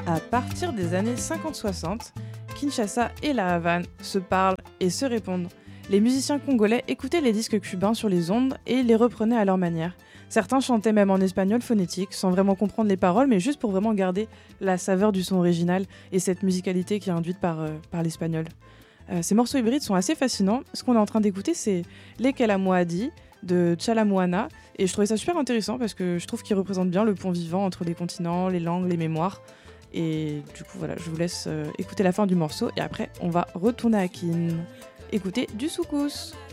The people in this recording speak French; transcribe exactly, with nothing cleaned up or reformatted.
À partir des années cinquante soixante, Kinshasa et la Havane se parlent et se répondent. Les musiciens congolais écoutaient les disques cubains sur les ondes et les reprenaient à leur manière. Certains chantaient même en espagnol phonétique, sans vraiment comprendre les paroles, mais juste pour vraiment garder la saveur du son original et cette musicalité qui est induite par, euh, par l'espagnol. Euh, ces morceaux hybrides sont assez fascinants. Ce qu'on est en train d'écouter, c'est Les Kalamoadi de Chalamuana, et je trouvais ça super intéressant parce que je trouve qu'il représente bien le pont vivant entre les continents, les langues, les mémoires. Et du coup, voilà, je vous laisse euh, écouter la fin du morceau et après, on va retourner à Kin. Écoutez du soukous.